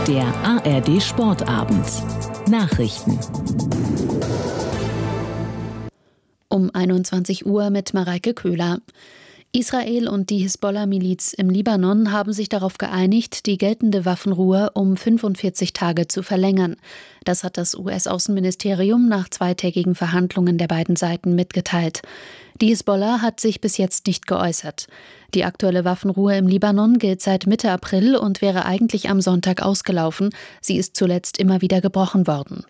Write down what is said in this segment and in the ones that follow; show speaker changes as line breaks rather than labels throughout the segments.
Der ARD Sportabend. Nachrichten.
Um 21 Uhr mit Mareike Köhler. Israel und die Hisbollah-Miliz im Libanon haben sich darauf geeinigt, die geltende Waffenruhe um 45 Tage zu verlängern. Das hat das US-Außenministerium nach zweitägigen Verhandlungen der beiden Seiten mitgeteilt. Die Hisbollah hat sich bis jetzt nicht geäußert. Die aktuelle Waffenruhe im Libanon gilt seit Mitte April und wäre eigentlich am Sonntag ausgelaufen. Sie ist zuletzt immer wieder gebrochen worden.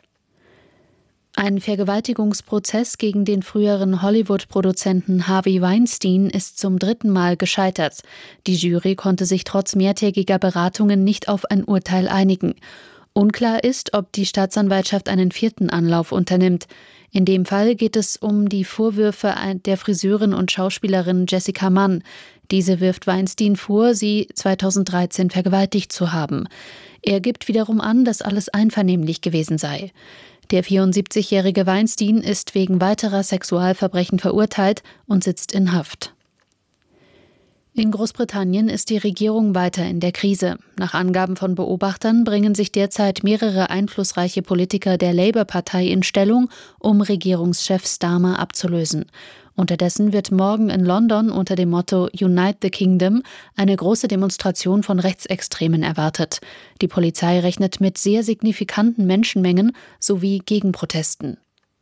Ein Vergewaltigungsprozess gegen den früheren Hollywood-Produzenten Harvey Weinstein ist zum 3. Mal gescheitert. Die Jury konnte sich trotz mehrtägiger Beratungen nicht auf ein Urteil einigen. Unklar ist, ob die Staatsanwaltschaft einen 4. Anlauf unternimmt. In dem Fall geht es um die Vorwürfe der Friseurin und Schauspielerin Jessica Mann. Diese wirft Weinstein vor, sie 2013 vergewaltigt zu haben. Er gibt wiederum an, dass alles einvernehmlich gewesen sei. Der 74-jährige Weinstein ist wegen weiterer Sexualverbrechen verurteilt und sitzt in Haft. In Großbritannien ist die Regierung weiter in der Krise. Nach Angaben von Beobachtern bringen sich derzeit mehrere einflussreiche Politiker der Labour-Partei in Stellung, um Regierungschef Starmer abzulösen. Unterdessen wird morgen in London unter dem Motto Unite the Kingdom eine große Demonstration von Rechtsextremen erwartet. Die Polizei rechnet mit sehr signifikanten Menschenmengen sowie Gegenprotesten.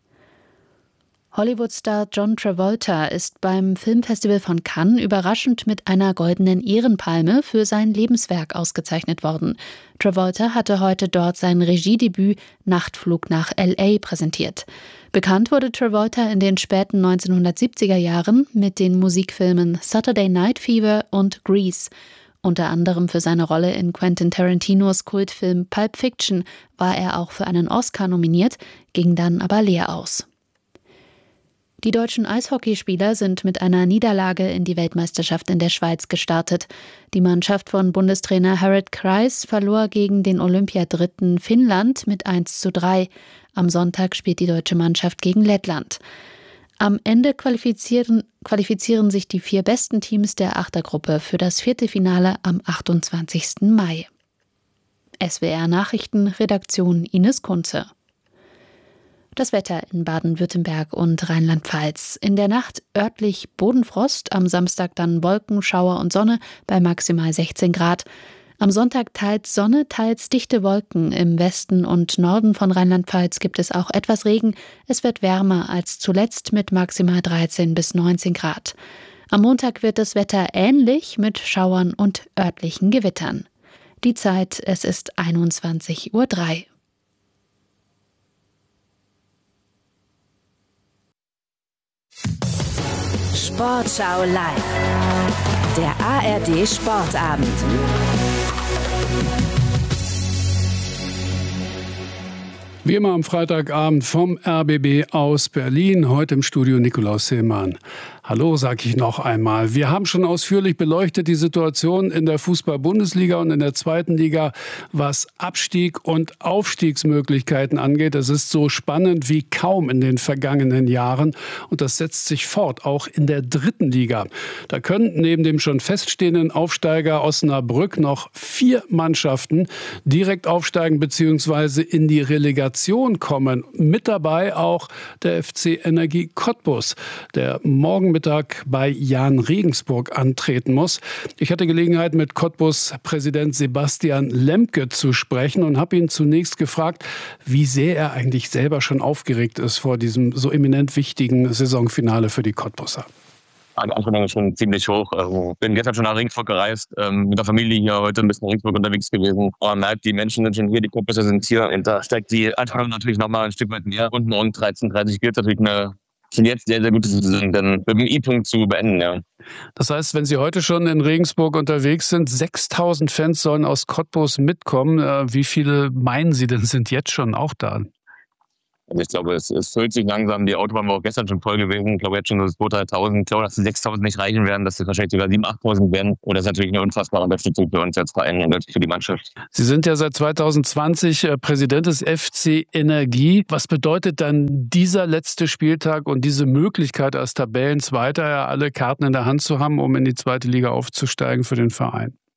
Hollywood-Star John Travolta ist beim Filmfestival von Cannes überraschend mit einer goldenen Ehrenpalme für sein Lebenswerk ausgezeichnet worden. Travolta hatte heute dort sein Regiedebüt Nachtflug nach L.A. präsentiert. Bekannt wurde Travolta in den späten 1970er Jahren mit den Musikfilmen Saturday Night Fever und Grease. Unter anderem für seine Rolle in Quentin Tarantinos Kultfilm Pulp Fiction war er auch für einen Oscar nominiert, ging dann aber leer aus. Die deutschen Eishockeyspieler sind mit einer Niederlage in die Weltmeisterschaft in der Schweiz gestartet. Die Mannschaft von Bundestrainer Harald Kreis verlor gegen den Olympiadritten Finnland mit 1:3. Am Sonntag spielt die deutsche Mannschaft gegen Lettland. Am Ende qualifizieren sich die 4 besten Teams der Achtergruppe für das Viertelfinale am 28. Mai. SWR Nachrichten, Redaktion Ines Kunze. Das Wetter in Baden-Württemberg und Rheinland-Pfalz. In der Nacht örtlich Bodenfrost, am Samstag dann Wolken, Schauer und Sonne bei maximal 16 Grad. Am Sonntag teils Sonne, teils dichte Wolken. Im Westen und Norden von Rheinland-Pfalz gibt es auch etwas Regen. Es wird wärmer als zuletzt mit maximal 13 bis 19 Grad. Am Montag wird das Wetter ähnlich mit Schauern und örtlichen Gewittern. Die Zeit, es ist 21:03 Uhr.
Sportschau live. Der ARD Sportabend.
Wie immer am Freitagabend vom RBB aus Berlin, heute im Studio Nikolaus Seemann. Hallo, sage ich noch einmal. Wir haben schon ausführlich beleuchtet die Situation in der Fußball-Bundesliga und in der 2. Liga, was Abstieg und Aufstiegsmöglichkeiten angeht. Es ist so spannend wie kaum in den vergangenen Jahren und das setzt sich fort, auch in der 3. Liga. Da können neben dem schon feststehenden Aufsteiger Osnabrück noch 4 Mannschaften direkt aufsteigen bzw. in die Relegation kommen. Mit dabei auch der FC Energie Cottbus, der morgen Mittag bei Jahn Regensburg antreten muss. Ich hatte Gelegenheit, mit Cottbus-Präsident Sebastian Lemke zu sprechen und habe ihn zunächst gefragt, wie sehr er eigentlich selber schon aufgeregt ist vor diesem so eminent wichtigen Saisonfinale für die Cottbusser.
Die Anspannung ist schon ziemlich hoch. Also bin gestern schon nach Regensburg gereist, mit der Familie hier heute ein bisschen in Regensburg unterwegs gewesen. Aber man merkt, die Menschen sind schon hier, die Cottbusser sind hier. Und da steigt die Anspannung natürlich nochmal ein Stück weit mehr. Und morgen 13:30 gilt natürlich schon jetzt sehr, sehr gute Saison dann mit dem I-Punkt zu beenden, ja.
Das heißt, wenn Sie heute schon in Regensburg unterwegs sind, 6.000 Fans sollen aus Cottbus mitkommen. Wie viele meinen Sie denn sind jetzt schon auch da?
Ich glaube, es füllt sich langsam. Die Autobahn war auch gestern schon voll gewesen. Ich glaube, jetzt schon so 2.000, 3.000. Ich glaube, dass die 6.000 nicht reichen werden, dass es wahrscheinlich sogar 7.000, 8.000 werden. Und das ist natürlich eine unfassbare Unterstützung für uns als Verein und für die Mannschaft.
Sie sind ja seit 2020 Präsident des FC Energie. Was bedeutet dann dieser letzte Spieltag und diese Möglichkeit als Tabellenzweiter, ja alle Karten in der Hand zu haben, um in die 2. Liga aufzusteigen für den Verein?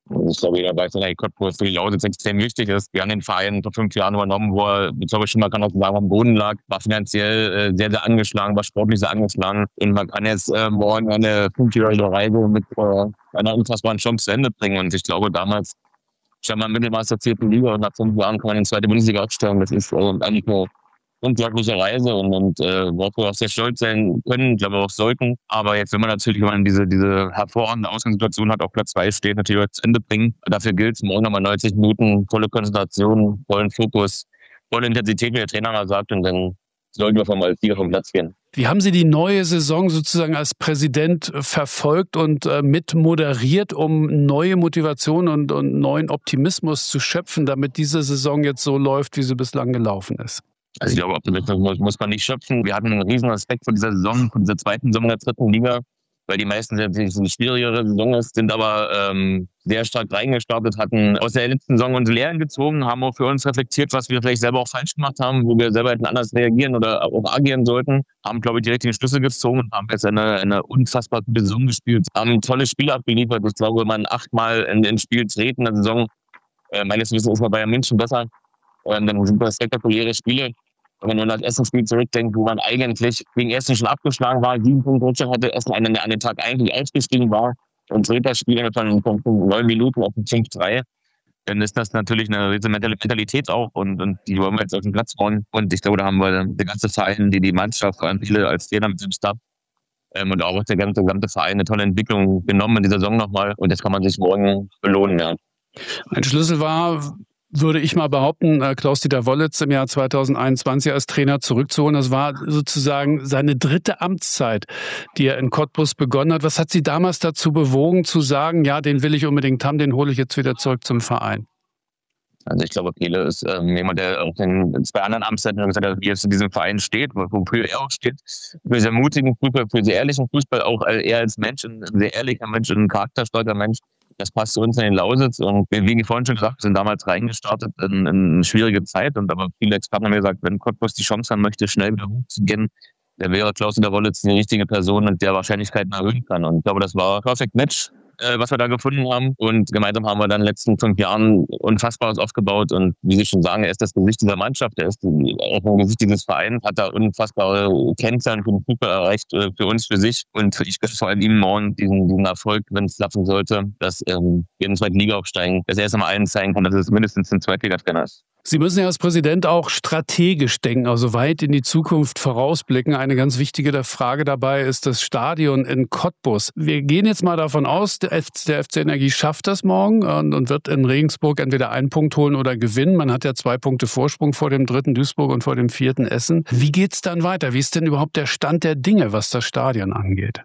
Ich glaube, jeder weiß, dass Cottbus für die Lausitz extrem wichtig ist. Wir haben den Verein vor 5 Jahren übernommen, wo er, ich glaube, schon mal kann auch sagen, am Boden lag, war finanziell sehr, sehr angeschlagen, war sportlich sehr angeschlagen. Und man kann jetzt morgen eine 5-jährige Reise mit einer unfassbaren Chance zu Ende bringen. Und ich glaube, damals stand man Mittelmeister 4. Liga und nach 5 Jahren kann man in die 2. Bundesliga absteigen. Das ist eigentlich eine unglaubliche Reise und worauf wir auch sehr stolz sein können, glaube ich auch sollten. Aber jetzt will man natürlich, wenn man diese hervorragende Ausgangssituation hat, auf Platz 2 steht, natürlich zu Ende bringen. Dafür gilt es morgen nochmal 90 Minuten, volle Konzentration, vollen Fokus, volle Intensität, wie der Trainer mal sagt, und dann sollten wir mal als Sieger vom Platz gehen.
Wie haben Sie die neue Saison sozusagen als Präsident verfolgt und mit moderiert, um neue Motivation und neuen Optimismus zu schöpfen, damit diese Saison jetzt so läuft, wie sie bislang gelaufen ist?
Also ich glaube, Optimismus muss man nicht schöpfen. Wir hatten einen riesen Respekt vor dieser Saison, von dieser 2. Saison der 3. Liga, weil die meisten natürlich eine schwierigere Saison ist, sind aber sehr stark reingestartet, hatten aus der letzten Saison unsere Lehren gezogen, haben auch für uns reflektiert, was wir vielleicht selber auch falsch gemacht haben, wo wir selber hätten anders reagieren oder auch agieren sollten, haben, glaube ich, die richtigen Schlüsse gezogen und haben jetzt eine unfassbar gute Saison gespielt, haben tolle Spiele abgeliefert. Ich glaube, wenn man 8-mal in Spiel dreht in der Saison, meines Wissens ist man Bayern München besser, dann sind das spektakuläre Spiele. Und wenn man an das Essen-Spiel zurückdenkt, wo man eigentlich gegen Essen schon abgeschlagen war, 7 Punkte Rückstand hatte, Essen an den Tag eigentlich ausgestiegen war und dreht das Spiel von 9 Minuten auf den 5-3, dann ist das natürlich eine riesige Mentalität auch und die wollen wir jetzt auf den Platz bauen. Und ich glaube, da haben wir der ganze Verein, die Mannschaft, vor allem viele als Trainer mit dem Staff und auch der gesamte Verein eine tolle Entwicklung genommen in dieser Saison nochmal und jetzt kann man sich morgen belohnen. Ja.
Ein Schlüssel war, würde ich mal behaupten, Klaus-Dieter Wollitz im Jahr 2021 als Trainer zurückzuholen. Das war sozusagen seine 3. Amtszeit, die er in Cottbus begonnen hat. Was hat Sie damals dazu bewogen, zu sagen, ja, den will ich unbedingt haben, den hole ich jetzt wieder zurück zum Verein?
Also ich glaube, Pele ist jemand, der auch in 2 anderen Amtszeiten gesagt hat, wie er zu diesem Verein steht, wofür er auch steht. Für sehr mutigen Fußball, für sehr ehrlichen Fußball, auch er als Mensch, ein sehr ehrlicher Mensch, ein charakterstarker Mensch. Das passt zu uns in den Lausitz und wie vorhin schon gesagt, sind damals reingestartet in eine schwierige Zeit und aber viele Experten haben mir gesagt, wenn Cottbus die Chance haben möchte, schnell wieder hochzugehen, dann wäre Klaus-Dieter Wollitz die richtige Person und der Wahrscheinlichkeiten erhöhen kann. Und ich glaube, das war ein Perfect Match, was wir da gefunden haben. Und gemeinsam haben wir dann in den letzten 5 Jahren Unfassbares aufgebaut. Und wie Sie schon sagen, er ist das Gesicht dieser Mannschaft, er ist auch ein Gesicht dieses Vereins, hat da unfassbare Kennzahlen für den Fußball erreicht, für uns, für sich. Und ich gönne vor allem ihm morgen diesen Erfolg, wenn es klappen sollte, dass wir in die 2. Liga aufsteigen, dass er es einmal allen zeigen kann, dass es mindestens ein Zweitliga-Trainer ist.
Sie müssen ja als Präsident auch strategisch denken, also weit in die Zukunft vorausblicken. Eine ganz wichtige Frage dabei ist das Stadion in Cottbus. Wir gehen jetzt mal davon aus, der FC Energie schafft das morgen und wird in Regensburg entweder einen Punkt holen oder gewinnen. Man hat ja 2 Punkte Vorsprung vor dem 3. Duisburg und vor dem 4. Essen. Wie geht's dann weiter? Wie ist denn überhaupt der Stand der Dinge, was das Stadion angeht?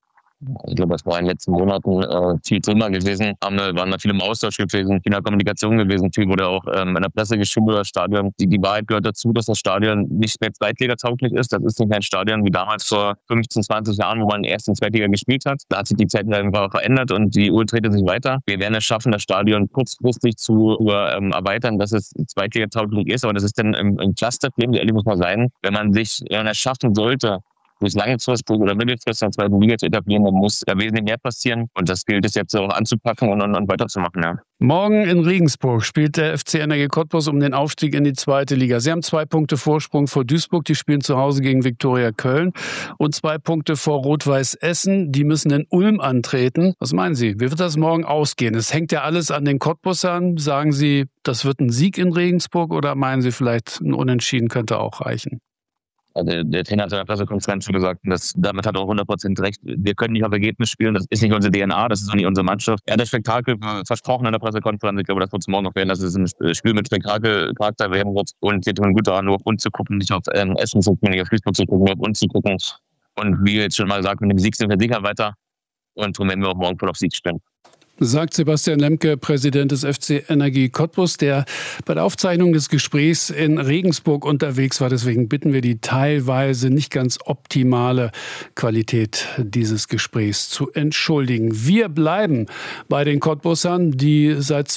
Ich glaube, es war in den letzten Monaten viel Thema gewesen. Waren da viele im Austausch gewesen, viel in der Kommunikation gewesen. Viel wurde auch in der Presse geschrieben über das Stadion. Die Wahrheit gehört dazu, dass das Stadion nicht mehr zweitligatauglich ist. Das ist nicht ein Stadion wie damals vor 15, 20 Jahren, wo man erst in Zweitliga gespielt hat. Da hat sich die Zeit einfach verändert und die Uhr dreht sich weiter. Wir werden es schaffen, das Stadion kurzfristig zu erweitern, dass es zweitligatauglich ist. Aber das ist dann im Clusterproblem, ehrlich muss man sein, wenn man es schaffen sollte, durch langfristig oder mittelfristig in der 2. Liga zu etablieren, dann muss da wesentlich mehr passieren. Und das gilt es jetzt auch anzupacken und weiterzumachen. Ja.
Morgen in Regensburg spielt der FC Energie Cottbus um den Aufstieg in die 2. Liga. Sie haben 2 Punkte Vorsprung vor Duisburg, die spielen zu Hause gegen Viktoria Köln. Und 2 Punkte vor Rot-Weiß Essen, die müssen in Ulm antreten. Was meinen Sie, wie wird das morgen ausgehen? Es hängt ja alles an den Cottbusern. Sagen Sie, das wird ein Sieg in Regensburg oder meinen Sie vielleicht, ein Unentschieden könnte auch reichen?
Also der Trainer hat in der Pressekonferenz schon gesagt, damit hat er auch 100% recht. Wir können nicht auf Ergebnis spielen, das ist nicht unsere DNA, das ist auch nicht unsere Mannschaft. Er hat das Spektakel versprochen in der Pressekonferenz. Ich glaube, das wird es morgen noch werden, dass es ein Spiel mit Spektakelcharakter werden wird. Und wir tun gut daran, nur auf uns zu gucken, nicht auf Essen zu gucken, nicht auf Duisburg zu gucken, auf uns zu gucken. Und wie jetzt schon mal gesagt, mit dem Sieg sind wir sicher weiter. Und darum werden wir auch morgen voll auf Sieg spielen.
Sagt Sebastian Lemke, Präsident des FC Energie Cottbus, der bei der Aufzeichnung des Gesprächs in Regensburg unterwegs war. Deswegen bitten wir die teilweise nicht ganz optimale Qualität dieses Gesprächs zu entschuldigen. Wir bleiben bei den Cottbusern, die seit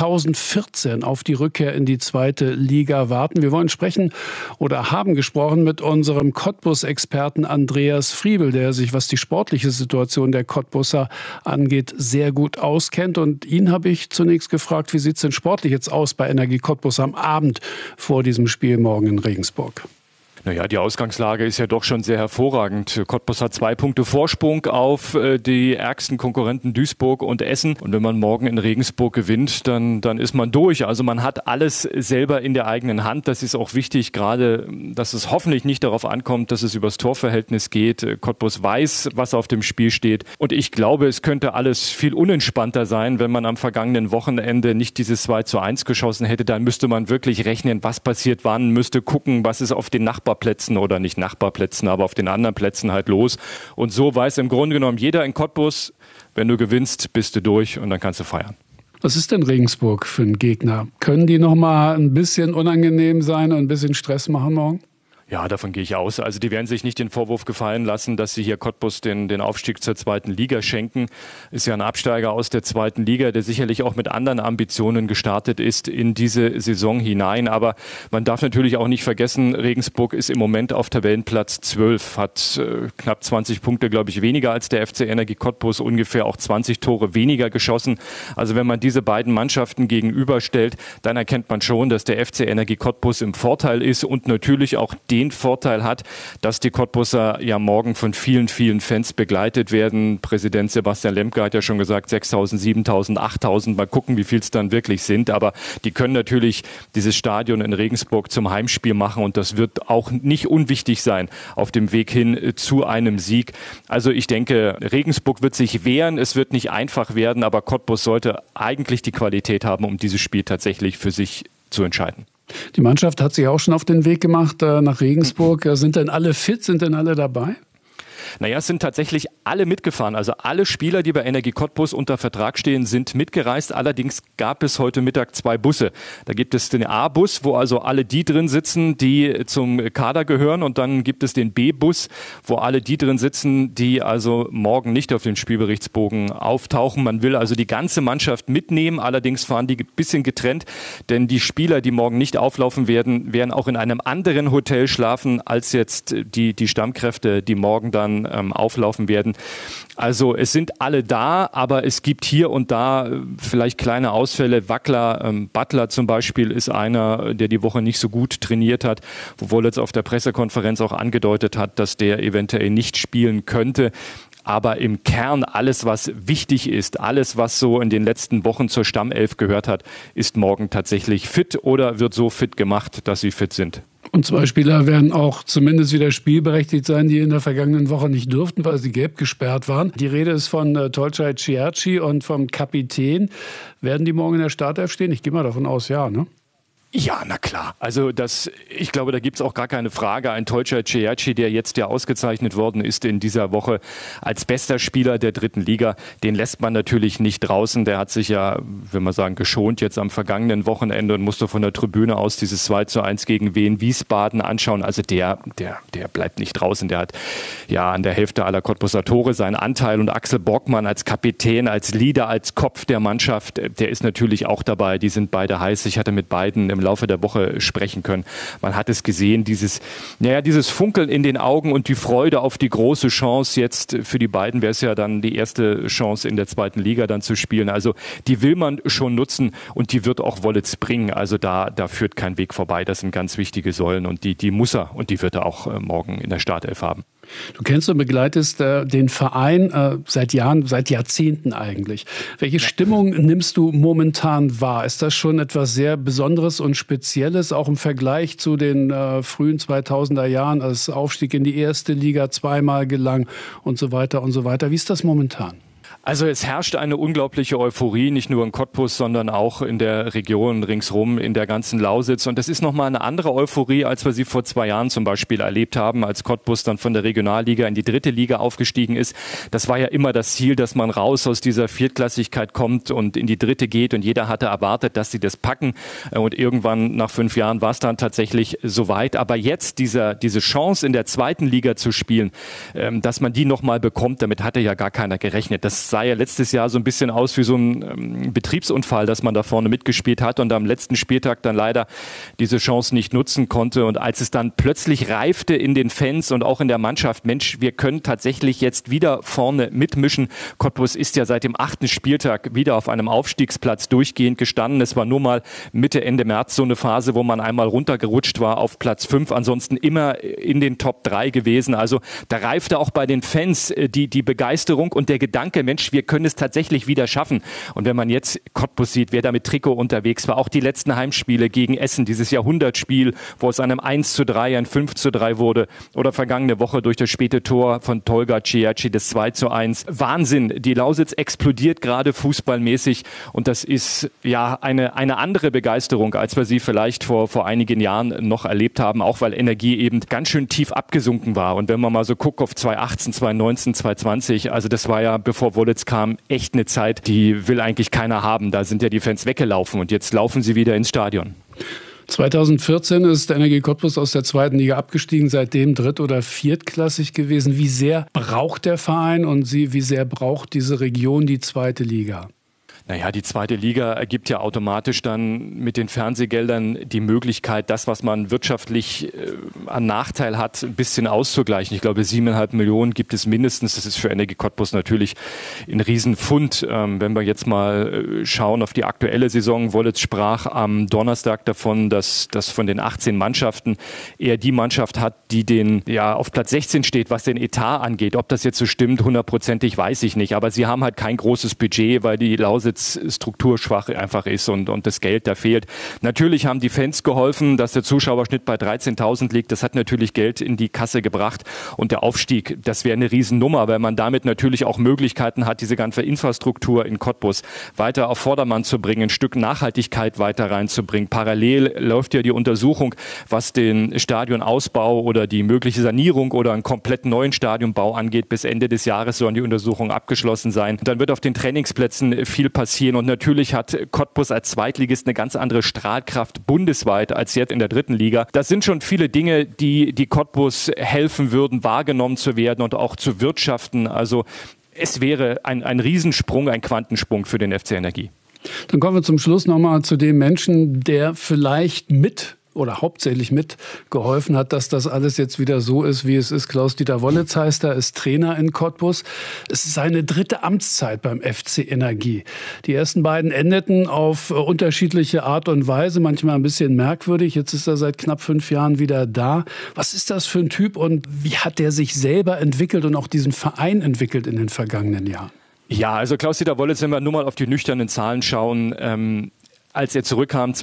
2014 auf die Rückkehr in die 2. Liga warten. Wir wollen sprechen oder haben gesprochen mit unserem Cottbus-Experten Andreas Friebel, der sich, was die sportliche Situation der Cottbusser angeht, sehr gut auskennt. auskennt. Und ihn habe ich zunächst gefragt, wie sieht es denn sportlich jetzt aus bei Energie Cottbus am Abend vor diesem Spiel morgen in Regensburg?
Naja, die Ausgangslage ist ja doch schon sehr hervorragend. Cottbus hat 2 Punkte Vorsprung auf die ärgsten Konkurrenten Duisburg und Essen. Und wenn man morgen in Regensburg gewinnt, dann ist man durch. Also man hat alles selber in der eigenen Hand. Das ist auch wichtig, gerade, dass es hoffentlich nicht darauf ankommt, dass es übers Torverhältnis geht. Cottbus weiß, was auf dem Spiel steht. Und ich glaube, es könnte alles viel unentspannter sein, wenn man am vergangenen Wochenende nicht dieses 2:1 geschossen hätte. Dann müsste man wirklich rechnen, was passiert wann, müsste gucken, was ist auf den Nachbarplätzen oder nicht Nachbarplätzen, aber auf den anderen Plätzen halt los. Und so weiß im Grunde genommen jeder in Cottbus, wenn du gewinnst, bist du durch und dann kannst du feiern.
Was ist denn Regensburg für ein Gegner? Können die noch mal ein bisschen unangenehm sein und ein bisschen Stress machen morgen?
Ja, davon gehe ich aus. Also die werden sich nicht den Vorwurf gefallen lassen, dass sie hier Cottbus den Aufstieg zur 2. Liga schenken. Ist ja ein Absteiger aus der 2. Liga, der sicherlich auch mit anderen Ambitionen gestartet ist in diese Saison hinein. Aber man darf natürlich auch nicht vergessen, Regensburg ist im Moment auf Tabellenplatz 12, hat knapp 20 Punkte, glaube ich, weniger als der FC Energie Cottbus, ungefähr auch 20 Tore weniger geschossen. Also wenn man diese beiden Mannschaften gegenüberstellt, dann erkennt man schon, dass der FC Energie Cottbus im Vorteil ist und natürlich auch den Vorteil hat, dass die Cottbuser ja morgen von vielen, vielen Fans begleitet werden. Präsident Sebastian Lemke hat ja schon gesagt, 6.000, 7.000, 8.000. Mal gucken, wie viel es dann wirklich sind. Aber die können natürlich dieses Stadion in Regensburg zum Heimspiel machen und das wird auch nicht unwichtig sein auf dem Weg hin zu einem Sieg. Also ich denke, Regensburg wird sich wehren. Es wird nicht einfach werden, aber Cottbus sollte eigentlich die Qualität haben, um dieses Spiel tatsächlich für sich zu entscheiden.
Die Mannschaft hat sich auch schon auf den Weg gemacht nach Regensburg. Sind denn alle fit? Sind denn alle dabei?
Naja, es sind tatsächlich alle mitgefahren. Also alle Spieler, die bei Energie Cottbus unter Vertrag stehen, sind mitgereist. Allerdings gab es heute Mittag 2 Busse. Da gibt es den A-Bus, wo also alle die drin sitzen, die zum Kader gehören. Und dann gibt es den B-Bus, wo alle die drin sitzen, die also morgen nicht auf dem Spielberichtsbogen auftauchen. Man will also die ganze Mannschaft mitnehmen. Allerdings fahren die ein bisschen getrennt, denn die Spieler, die morgen nicht auflaufen werden, werden auch in einem anderen Hotel schlafen als jetzt die Stammkräfte, die morgen dann auflaufen werden. Also es sind alle da, aber es gibt hier und da vielleicht kleine Ausfälle. Wackler, Butler zum Beispiel ist einer, der die Woche nicht so gut trainiert hat, wo Wollitz auf der Pressekonferenz auch angedeutet hat, dass der eventuell nicht spielen könnte. Aber im Kern alles, was wichtig ist, alles, was so in den letzten Wochen zur Stammelf gehört hat, ist morgen tatsächlich fit oder wird so fit gemacht, dass sie fit sind.
Und 2 Spieler werden auch zumindest wieder spielberechtigt sein, die in der vergangenen Woche nicht durften, weil sie gelb gesperrt waren. Die Rede ist von Tolcay Cierci und vom Kapitän. Werden die morgen in der Startelf stehen? Ich gehe mal davon aus, ja, ne?
Ja, na klar. Also ich glaube, da gibt es auch gar keine Frage. Ein Tolcay Cierci, der jetzt ja ausgezeichnet worden ist in dieser Woche als bester Spieler der 3. Liga, den lässt man natürlich nicht draußen. Der hat sich ja, wenn man sagen, geschont jetzt am vergangenen Wochenende und musste von der Tribüne aus dieses 2:1 gegen Wien Wiesbaden anschauen. Also der bleibt nicht draußen. Der hat ja an der Hälfte aller Cottbuser Tore seinen Anteil und Axel Borgmann als Kapitän, als Leader, als Kopf der Mannschaft, der ist natürlich auch dabei. Die sind beide heiß. Ich hatte mit beiden im Laufe der Woche sprechen können. Man hat es gesehen, dieses Funkeln in den Augen und die Freude auf die große Chance. Jetzt für die beiden wäre es ja dann die erste Chance in der 2. Liga dann zu spielen. Also die will man schon nutzen und die wird auch Wollitz bringen. Also da führt kein Weg vorbei. Das sind ganz wichtige Säulen und die muss er und die wird er auch morgen in der Startelf haben.
Du kennst und begleitest den Verein seit Jahren, seit Jahrzehnten eigentlich. Welche Stimmung nimmst du momentan wahr? Ist das schon etwas sehr Besonderes und Spezielles, auch im Vergleich zu den frühen 2000er Jahren, als Aufstieg in die 1. Liga 2-mal gelang und so weiter und so weiter? Wie ist das momentan?
Also es herrscht eine unglaubliche Euphorie, nicht nur in Cottbus, sondern auch in der Region ringsrum, in der ganzen Lausitz. Und das ist nochmal eine andere Euphorie, als wir sie vor 2 Jahren zum Beispiel erlebt haben, als Cottbus dann von der Regionalliga in die 3. Liga aufgestiegen ist. Das war ja immer das Ziel, dass man raus aus dieser Viertklassigkeit kommt und in die 3. geht. Und jeder hatte erwartet, dass sie das packen. Und irgendwann nach 5 Jahren war es dann tatsächlich soweit. Aber jetzt diese Chance in der 2. Liga zu spielen, dass man die nochmal bekommt, damit hatte ja gar keiner gerechnet. Das sah ja letztes Jahr so ein bisschen aus wie so ein Betriebsunfall, dass man da vorne mitgespielt hat und am letzten Spieltag dann leider diese Chance nicht nutzen konnte. Und als es dann plötzlich reifte in den Fans und auch in der Mannschaft, Mensch, wir können tatsächlich jetzt wieder vorne mitmischen. Cottbus ist ja seit dem 8. Spieltag wieder auf einem Aufstiegsplatz durchgehend gestanden. Es war nur mal Mitte, Ende März so eine Phase, wo man einmal runtergerutscht war auf Platz 5, ansonsten immer in den Top 3 gewesen. Also da reifte auch bei den Fans die Begeisterung und der Gedanke, Mensch, wir können es tatsächlich wieder schaffen. Und wenn man jetzt Cottbus sieht, wer da mit Trikot unterwegs war, auch die letzten Heimspiele gegen Essen, dieses Jahrhundertspiel, wo es einem 1:3, ein 5:3 wurde, oder vergangene Woche durch das späte Tor von Tolga Cierci das 2:1. Wahnsinn, die Lausitz explodiert gerade fußballmäßig und das ist ja eine andere Begeisterung, als wir sie vielleicht vor einigen Jahren noch erlebt haben, auch weil Energie eben ganz schön tief abgesunken war. Und wenn man mal so guckt auf 2018, 2019, 2020, also das war ja, bevor Wollitz kam, echt eine Zeit, die will eigentlich keiner haben. Da sind ja die Fans weggelaufen und jetzt laufen sie wieder ins Stadion.
2014 ist der Energie Cottbus aus der 2. Liga abgestiegen, seitdem dritt- oder viertklassig gewesen. Wie sehr braucht der Verein und wie sehr braucht diese Region die 2. Liga?
Naja, die 2. Liga ergibt ja automatisch dann mit den Fernsehgeldern die Möglichkeit, das, was man wirtschaftlich an Nachteil hat, ein bisschen auszugleichen. Ich glaube, 7,5 Millionen gibt es mindestens. Das ist für Energie Cottbus natürlich ein Riesenfund. Wenn wir jetzt mal schauen auf die aktuelle Saison, Wollitz sprach am Donnerstag davon, dass von den 18 Mannschaften eher die Mannschaft hat, die auf Platz 16 steht, was den Etat angeht. Ob das jetzt so stimmt, 100%ig weiß ich nicht. Aber sie haben halt kein großes Budget, weil die Lausitz strukturschwach einfach ist und das Geld da fehlt. Natürlich haben die Fans geholfen, dass der Zuschauerschnitt bei 13.000 liegt. Das hat natürlich Geld in die Kasse gebracht und der Aufstieg, das wäre eine Riesennummer, weil man damit natürlich auch Möglichkeiten hat, diese ganze Infrastruktur in Cottbus weiter auf Vordermann zu bringen, ein Stück Nachhaltigkeit weiter reinzubringen. Parallel läuft ja die Untersuchung, was den Stadionausbau oder die mögliche Sanierung oder einen komplett neuen Stadionbau angeht. Bis Ende des Jahres sollen die Untersuchungen abgeschlossen sein. Dann wird auf den Trainingsplätzen viel passieren und natürlich hat Cottbus als Zweitligist eine ganz andere Strahlkraft bundesweit als jetzt in der 3. Liga. Das sind schon viele Dinge, die Cottbus helfen würden, wahrgenommen zu werden und auch zu wirtschaften. Also es wäre ein Riesensprung, ein Quantensprung für den FC Energie.
Dann kommen wir zum Schluss nochmal zu dem Menschen, der vielleicht hauptsächlich mitgeholfen hat, dass das alles jetzt wieder so ist, wie es ist. Klaus-Dieter Wollitz heißt er, ist Trainer in Cottbus. Es ist seine 3. Amtszeit beim FC Energie. Die ersten beiden endeten auf unterschiedliche Art und Weise, manchmal ein bisschen merkwürdig. Jetzt ist er seit knapp 5 Jahren wieder da. Was ist das für ein Typ und wie hat der sich selber entwickelt und auch diesen Verein entwickelt in den vergangenen Jahren?
Ja, also Klaus-Dieter Wollitz, wenn wir nur mal auf die nüchternen Zahlen schauen, als er zurückkam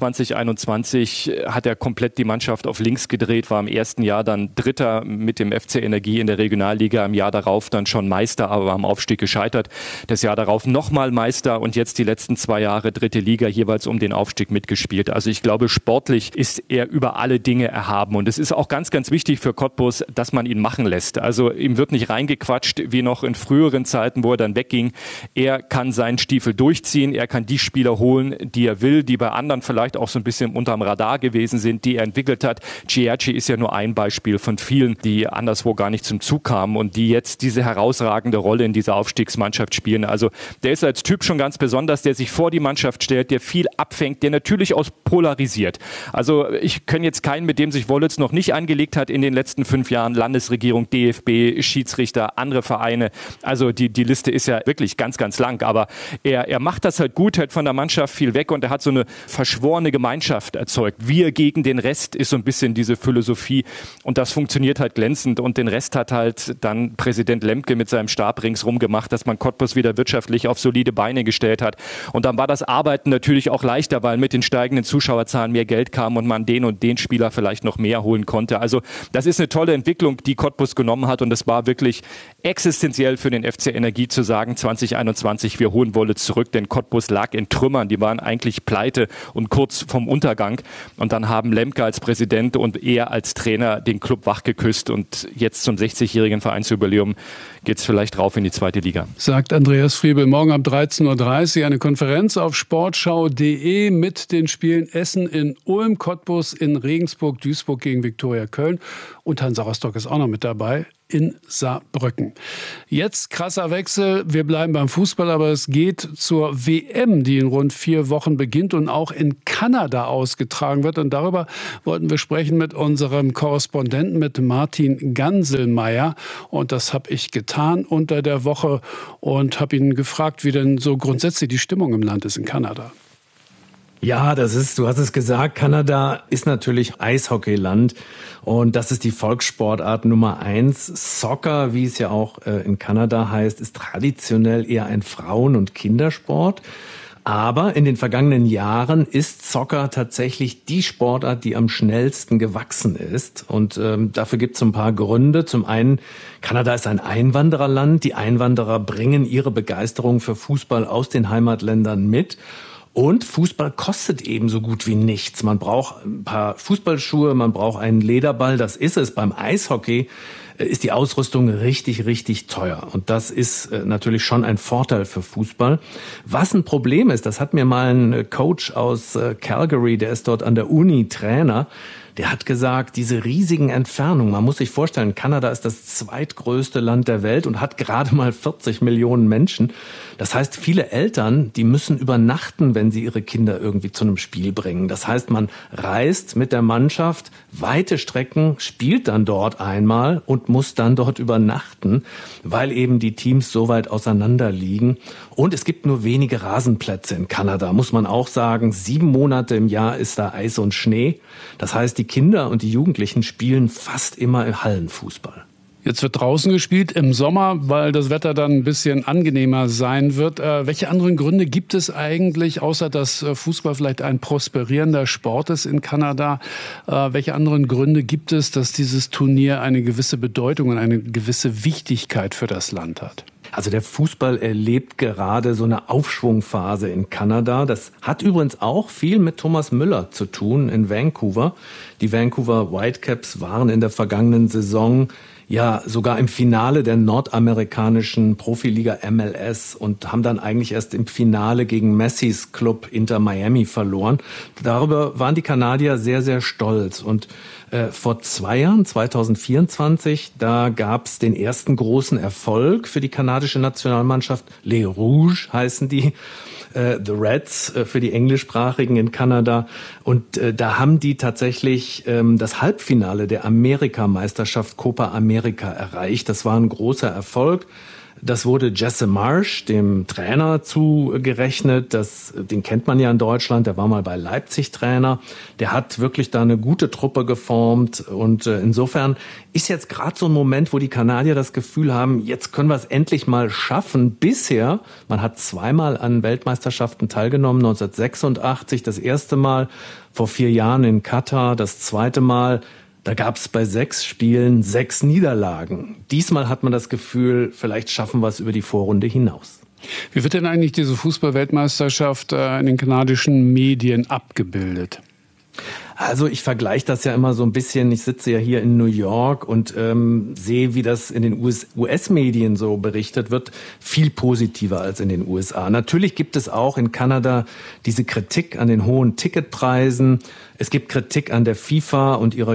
2021, hat er komplett die Mannschaft auf links gedreht, war im ersten Jahr dann Dritter mit dem FC Energie in der Regionalliga, im Jahr darauf dann schon Meister, aber am Aufstieg gescheitert. Das Jahr darauf nochmal Meister und jetzt die letzten 2 Jahre 3. Liga jeweils um den Aufstieg mitgespielt. Also ich glaube, sportlich ist er über alle Dinge erhaben und es ist auch ganz, ganz wichtig für Cottbus, dass man ihn machen lässt. Also ihm wird nicht reingequatscht wie noch in früheren Zeiten, wo er dann wegging. Er kann seinen Stiefel durchziehen, er kann die Spieler holen, die er will, die bei anderen vielleicht auch so ein bisschen unterm Radar gewesen sind, die er entwickelt hat. Cierci ist ja nur ein Beispiel von vielen, die anderswo gar nicht zum Zug kamen und die jetzt diese herausragende Rolle in dieser Aufstiegsmannschaft spielen. Also der ist als Typ schon ganz besonders, der sich vor die Mannschaft stellt, der viel abfängt, der natürlich auch polarisiert. Also ich kenne jetzt keinen, mit dem sich Wollitz noch nicht angelegt hat in den letzten 5 Jahren. Landesregierung, DFB, Schiedsrichter, andere Vereine. Also die Liste ist ja wirklich ganz, ganz lang. Aber er macht das halt gut, hält von der Mannschaft viel weg und er hat so eine verschworene Gemeinschaft erzeugt. Wir gegen den Rest ist so ein bisschen diese Philosophie und das funktioniert halt glänzend und den Rest hat halt dann Präsident Lemke mit seinem Stab ringsrum gemacht, dass man Cottbus wieder wirtschaftlich auf solide Beine gestellt hat und dann war das Arbeiten natürlich auch leichter, weil mit den steigenden Zuschauerzahlen mehr Geld kam und man den und den Spieler vielleicht noch mehr holen konnte. Also das ist eine tolle Entwicklung, die Cottbus genommen hat und es war wirklich existenziell für den FC Energie zu sagen, 2021, wir holen Wollitz zurück, denn Cottbus lag in Trümmern, die waren eigentlich pleite und kurz vom Untergang. Und dann haben Lemke als Präsident und er als Trainer den Club wachgeküsst. Und jetzt zum 60-jährigen Vereinsjubiläum geht es vielleicht rauf in die 2. Liga.
Sagt Andreas Friebel. Morgen um 13.30 Uhr eine Konferenz auf sportschau.de mit den Spielen Essen in Ulm, Cottbus in Regensburg, Duisburg gegen Viktoria Köln. Und Hansa Rostock ist auch noch mit dabei. in Saarbrücken. Jetzt krasser Wechsel. Wir bleiben beim Fußball, aber es geht zur WM, die in rund 4 Wochen beginnt und auch in Kanada ausgetragen wird. Und darüber wollten wir sprechen mit unserem Korrespondenten, mit Martin Ganselmeier. Und das habe ich getan unter der Woche und habe ihn gefragt, wie denn so grundsätzlich die Stimmung im Land ist in Kanada.
Ja, du hast es gesagt, Kanada ist natürlich Eishockeyland und das ist die Volkssportart Nummer 1. Soccer, wie es ja auch in Kanada heißt, ist traditionell eher ein Frauen- und Kindersport. Aber in den vergangenen Jahren ist Soccer tatsächlich die Sportart, die am schnellsten gewachsen ist. Und dafür gibt es ein paar Gründe. Zum einen, Kanada ist ein Einwandererland. Die Einwanderer bringen ihre Begeisterung für Fußball aus den Heimatländern mit. Und Fußball kostet eben so gut wie nichts. Man braucht ein paar Fußballschuhe, man braucht einen Lederball, das ist es. Beim Eishockey ist die Ausrüstung richtig, richtig teuer. Und das ist natürlich schon ein Vorteil für Fußball. Was ein Problem ist, das hat mir mal ein Coach aus Calgary, der ist dort an der Uni Trainer, der hat gesagt, diese riesigen Entfernungen, man muss sich vorstellen, Kanada ist das zweitgrößte Land der Welt und hat gerade mal 40 Millionen Menschen. Das heißt, viele Eltern, die müssen übernachten, wenn sie ihre Kinder irgendwie zu einem Spiel bringen. Das heißt, man reist mit der Mannschaft weite Strecken, spielt dann dort einmal und muss dann dort übernachten, weil eben die Teams so weit auseinander liegen. Und es gibt nur wenige Rasenplätze in Kanada, muss man auch sagen. 7 Monate im Jahr ist da Eis und Schnee. Das heißt, die Kinder und die Jugendlichen spielen fast immer im Hallenfußball.
Jetzt wird draußen gespielt im Sommer, weil das Wetter dann ein bisschen angenehmer sein wird. Welche anderen Gründe gibt es eigentlich, außer dass Fußball vielleicht ein prosperierender Sport ist in Kanada? Welche anderen Gründe gibt es, dass dieses Turnier eine gewisse Bedeutung und eine gewisse Wichtigkeit für das Land hat?
Also der Fußball erlebt gerade so eine Aufschwungphase in Kanada. Das hat übrigens auch viel mit Thomas Müller zu tun in Vancouver. Die Vancouver Whitecaps waren in der vergangenen Saison ja sogar im Finale der nordamerikanischen Profiliga MLS und haben dann eigentlich erst im Finale gegen Messis Club Inter Miami verloren. Darüber waren die Kanadier sehr, sehr stolz. Und vor 2 Jahren, 2024, da gab es den ersten großen Erfolg für die kanadische Nationalmannschaft. Les Rouges heißen die. The Reds für die Englischsprachigen in Kanada. Und da haben die tatsächlich das Halbfinale der Amerikameisterschaft Copa America erreicht. Das war ein großer Erfolg. Das wurde Jesse Marsch, dem Trainer, zugerechnet. Den kennt man ja in Deutschland. Der war mal bei Leipzig Trainer. Der hat wirklich da eine gute Truppe geformt. Und insofern ist jetzt gerade so ein Moment, wo die Kanadier das Gefühl haben, jetzt können wir es endlich mal schaffen. Bisher, man hat 2-mal an Weltmeisterschaften teilgenommen, 1986 das erste Mal, vor 4 Jahren in Katar das zweite Mal. Da gab es bei 6 Spielen 6 Niederlagen. Diesmal hat man das Gefühl, vielleicht schaffen wir es über die Vorrunde hinaus.
Wie wird denn eigentlich diese Fußball-Weltmeisterschaft in den kanadischen Medien abgebildet?
Also ich vergleiche das ja immer so ein bisschen. Ich sitze ja hier in New York und sehe, wie das in den US-Medien so berichtet wird, viel positiver als in den USA. Natürlich gibt es auch in Kanada diese Kritik an den hohen Ticketpreisen. Es gibt Kritik an der FIFA und ihrer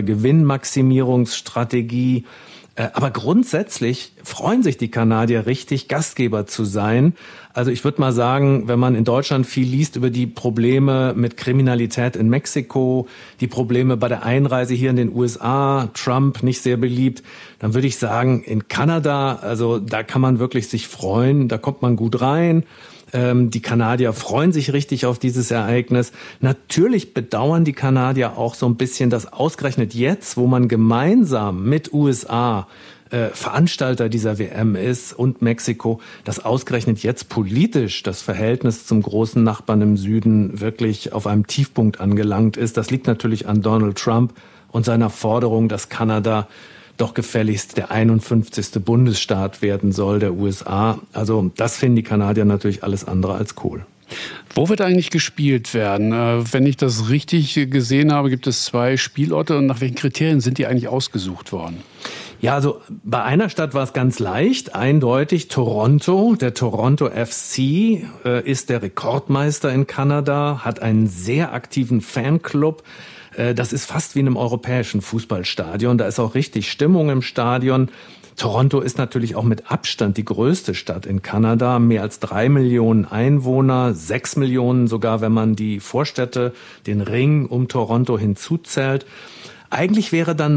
Gewinnmaximierungsstrategie. Aber grundsätzlich freuen sich die Kanadier richtig, Gastgeber zu sein. Also ich würde mal sagen, wenn man in Deutschland viel liest über die Probleme mit Kriminalität in Mexiko, die Probleme bei der Einreise hier in den USA, Trump nicht sehr beliebt, dann würde ich sagen, in Kanada, also da kann man wirklich sich freuen, da kommt man gut rein. Die Kanadier freuen sich richtig auf dieses Ereignis. Natürlich bedauern die Kanadier auch so ein bisschen, dass ausgerechnet jetzt, wo man gemeinsam mit USA Veranstalter dieser WM ist und Mexiko, dass ausgerechnet jetzt politisch das Verhältnis zum großen Nachbarn im Süden wirklich auf einem Tiefpunkt angelangt ist. Das liegt natürlich an Donald Trump und seiner Forderung, dass Kanada doch gefälligst der 51. Bundesstaat werden soll der USA. Also das finden die Kanadier natürlich alles andere als cool.
Wo wird eigentlich gespielt werden? Wenn ich das richtig gesehen habe, gibt es 2 Spielorte. Und nach welchen Kriterien sind die eigentlich ausgesucht worden?
Ja, also bei einer Stadt war es ganz leicht, eindeutig Toronto. Der Toronto FC ist der Rekordmeister in Kanada, hat einen sehr aktiven Fanclub. Das ist fast wie in einem europäischen Fußballstadion. Da ist auch richtig Stimmung im Stadion. Toronto ist natürlich auch mit Abstand die größte Stadt in Kanada. Mehr als 3 Millionen Einwohner, 6 Millionen sogar, wenn man die Vorstädte, den Ring um Toronto hinzuzählt. Eigentlich wäre dann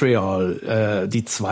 Montreal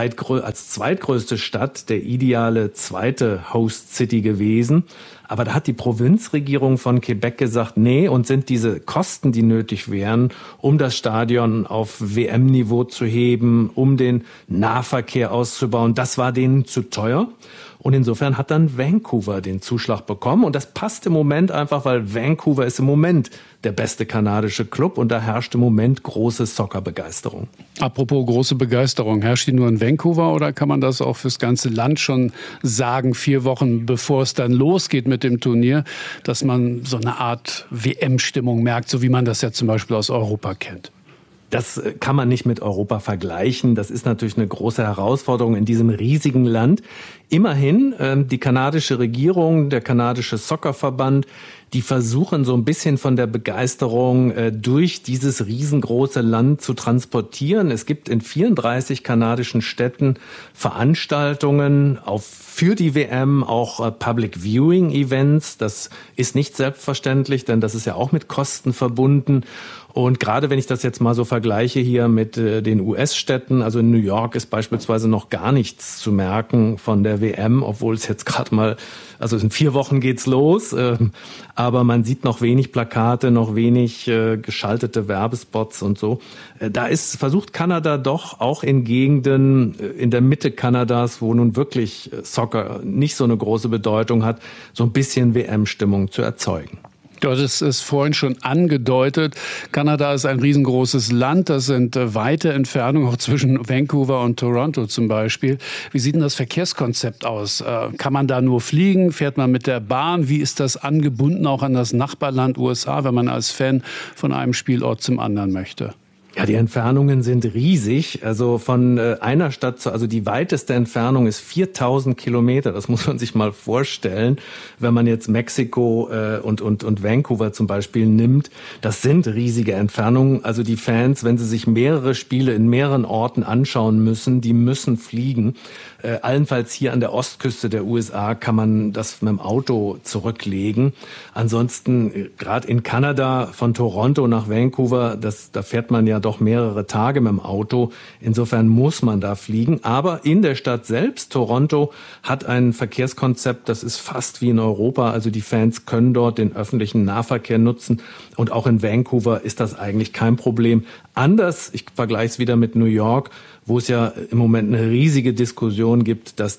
als zweitgrößte Stadt der ideale zweite Host City gewesen. Aber da hat die Provinzregierung von Quebec gesagt, nee, und sind diese Kosten, die nötig wären, um das Stadion auf WM-Niveau zu heben, um den Nahverkehr auszubauen, das war denen zu teuer. Und insofern hat dann Vancouver den Zuschlag bekommen. Und das passt im Moment einfach, weil Vancouver ist im Moment der beste kanadische Club und da herrscht im Moment große Soccerbegeisterung.
Apropos große Begeisterung, herrscht die nur in Vancouver oder kann man das auch fürs ganze Land schon sagen, 4 Wochen bevor es dann losgeht mit dem Turnier, dass man so eine Art WM-Stimmung merkt, so wie man das ja zum Beispiel aus Europa kennt?
Das kann man nicht mit Europa vergleichen. Das ist natürlich eine große Herausforderung in diesem riesigen Land. Immerhin, die kanadische Regierung, der kanadische Soccerverband, die versuchen so ein bisschen von der Begeisterung durch dieses riesengroße Land zu transportieren. Es gibt in 34 kanadischen Städten Veranstaltungen für die WM, auch Public Viewing Events. Das ist nicht selbstverständlich, denn das ist ja auch mit Kosten verbunden. Und gerade wenn ich das jetzt mal so vergleiche hier mit den US-Städten, also in New York ist beispielsweise noch gar nichts zu merken von der WM, obwohl es jetzt gerade mal, also in 4 Wochen geht's los, aber man sieht noch wenig Plakate, noch wenig geschaltete Werbespots und so. Versucht Kanada doch auch in Gegenden in der Mitte Kanadas, wo nun wirklich Soccer nicht so eine große Bedeutung hat, so ein bisschen WM-Stimmung zu erzeugen.
Du hattest es vorhin schon angedeutet. Kanada ist ein riesengroßes Land. Das sind weite Entfernungen, auch zwischen Vancouver und Toronto zum Beispiel. Wie sieht denn das Verkehrskonzept aus? Kann man da nur fliegen? Fährt man mit der Bahn? Wie ist das angebunden auch an das Nachbarland USA, wenn man als Fan von einem Spielort zum anderen möchte?
Ja, die Entfernungen sind riesig. Also von einer Stadt also die weiteste Entfernung ist 4000 Kilometer. Das muss man sich mal vorstellen. Wenn man jetzt Mexiko und Vancouver zum Beispiel nimmt, das sind riesige Entfernungen. Also die Fans, wenn sie sich mehrere Spiele in mehreren Orten anschauen müssen, die müssen fliegen. Allenfalls hier an der Ostküste der USA kann man das mit dem Auto zurücklegen. Ansonsten, gerade in Kanada von Toronto nach Vancouver, da fährt man ja doch mehrere Tage mit dem Auto. Insofern muss man da fliegen. Aber in der Stadt selbst, Toronto, hat ein Verkehrskonzept, das ist fast wie in Europa. Also die Fans können dort den öffentlichen Nahverkehr nutzen. Und auch in Vancouver ist das eigentlich kein Problem. Anders, ich vergleiche es wieder mit New York, wo es ja im Moment eine riesige Diskussion gibt, dass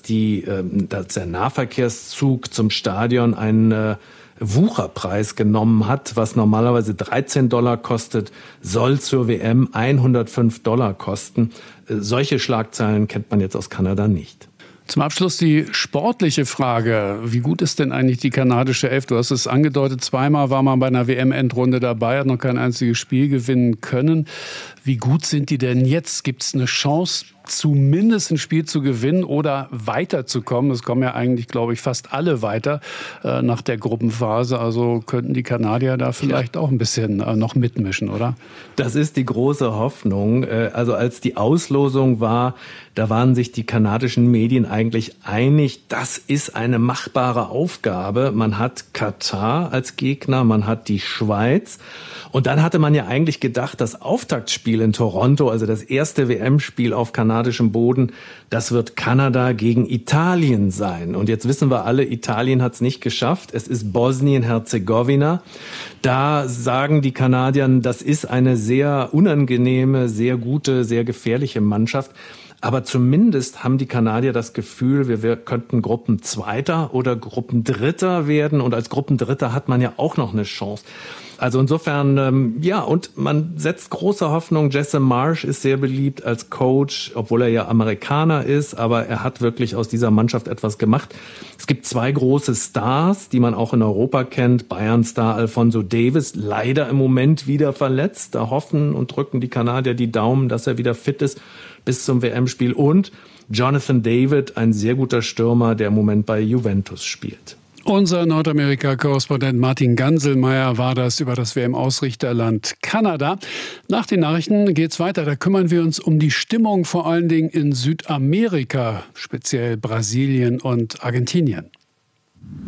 der Nahverkehrszug zum Stadion einen Wucherpreis genommen hat, was normalerweise $13 kostet, soll zur WM $105 kosten. Solche Schlagzeilen kennt man jetzt aus Kanada nicht.
Zum Abschluss die sportliche Frage. Wie gut ist denn eigentlich die kanadische Elf? Du hast es angedeutet, 2-mal war man bei einer WM-Endrunde dabei, hat noch kein einziges Spiel gewinnen können. Wie gut sind die denn jetzt? Gibt es eine Chance, zumindest ein Spiel zu gewinnen oder weiterzukommen? Es kommen ja eigentlich, glaube ich, fast alle weiter nach der Gruppenphase. Also könnten die Kanadier da vielleicht auch ein bisschen noch mitmischen, oder? Das ist die große Hoffnung.
Also als die Auslosung war, da waren sich die kanadischen Medien eigentlich einig, das ist eine machbare Aufgabe. Man hat Katar als Gegner, man hat die Schweiz. Und dann hatte man ja eigentlich gedacht, das Auftaktspiel in Toronto, also das erste WM-Spiel auf kanadischem Boden, das wird Kanada gegen Italien sein. Und jetzt wissen wir alle, Italien hat es nicht geschafft. Es ist Bosnien-Herzegowina. Da sagen die Kanadier, das ist eine sehr unangenehme, sehr gute, sehr gefährliche Mannschaft. Aber zumindest haben die Kanadier das Gefühl, wir könnten Gruppenzweiter oder Gruppendritter werden. Und als Gruppendritter hat man ja auch noch eine Chance. Also insofern, und man setzt große Hoffnung. Jesse Marsch ist sehr beliebt als Coach, obwohl er ja Amerikaner ist, aber er hat wirklich aus dieser Mannschaft etwas gemacht. Es gibt 2 große Stars, die man auch in Europa kennt. Bayern-Star Alphonso Davies, leider im Moment wieder verletzt. Da hoffen und drücken die Kanadier die Daumen, dass er wieder fit ist bis zum WM-Spiel. Und Jonathan David, ein sehr guter Stürmer, der im Moment bei Juventus spielt.
Unser Nordamerika-Korrespondent Martin Ganselmeier war das über das WM-Ausrichterland Kanada. Nach den Nachrichten geht's weiter. Da kümmern wir uns um die Stimmung vor allen Dingen in Südamerika, speziell Brasilien und Argentinien.